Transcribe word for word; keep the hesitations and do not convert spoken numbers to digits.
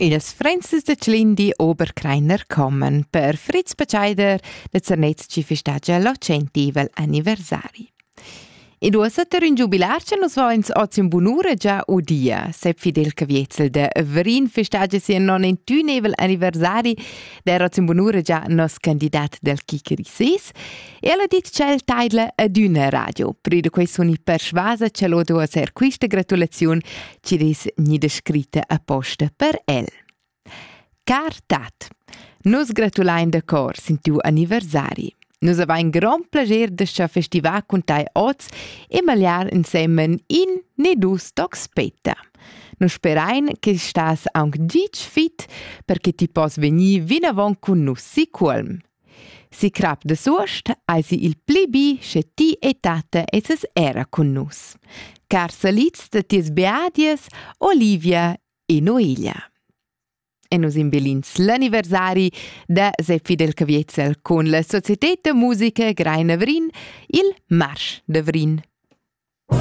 Ils Francis de Clindi Oberkreiner kommen per Fritz Pachaider de Zernez ci festagia l'ocentivel anniversari. E du hast er in jubilarce nos va ins ozium bunura già o dia, sep Fidel Caviezel de Verin festagia si en non en tunevel anniversari der ozium bunura già nos candidat del Kikeri Ses e ella dit c'è il taidle ad una radio. Prida quei soni persvasa c'è lo do a ser quista gratulazione ci ris nida scritta a posta per el. Car tat, nos gratulain de cor sin tu anniversari. Nos avain gran plager de scha festivar con tai oz e magliar insemmen in ne dus tocs spetta. Nos sperain che stas aunc dic fit perché ti pos venir vinavon con nus si culm. Si crap de suost, eisi il plibi sche ti e tata eses era con nus. Car salitz de ties beadies Olivia e Noelia. E nos imbelins l'anniversari da Sepp Fidel Caviezel con la Società de Musica Greina Vrin, il Marsch de Vrin.